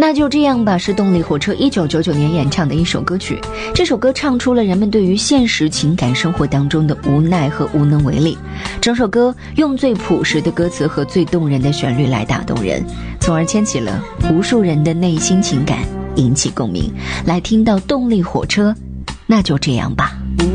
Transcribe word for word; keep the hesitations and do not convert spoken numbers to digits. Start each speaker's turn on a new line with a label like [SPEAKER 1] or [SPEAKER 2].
[SPEAKER 1] 那就这样吧是动力火车一九九九年演唱的一首歌曲，这首歌唱出了人们对于现实情感生活当中的无奈和无能为力。整首歌用最朴实的歌词和最动人的旋律来打动人，从而牵起了无数人的内心情感，引起共鸣。来听到动力火车，那就这样吧。